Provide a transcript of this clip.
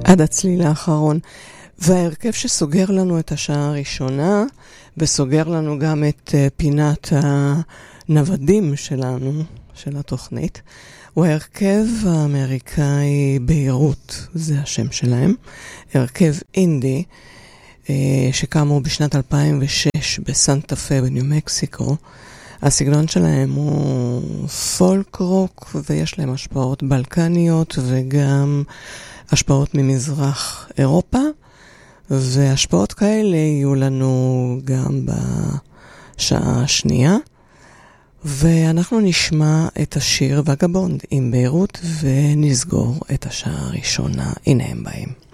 עד הצליל האחרון. וההרכב שסוגר לנו את השעה הראשונה, וסוגר לנו גם את פינת הנוודים שלנו, של התוכנית, הוא ההרכב האמריקאי ביירות, זה השם שלהם, הרכב אינדי, שקמו בשנת 2006 בסנטה פה בניו מקסיקו. הסגנון שלהם הוא פולק רוק, ויש להם השפעות בלקניות וגם השפעות ממזרח אירופה, והשפעות כאלה יהיו לנו גם בשעה השנייה, ואנחנו נשמע את השיר וגבונד עם ביירות ונסגור את השעה הראשונה. הנה הם באים.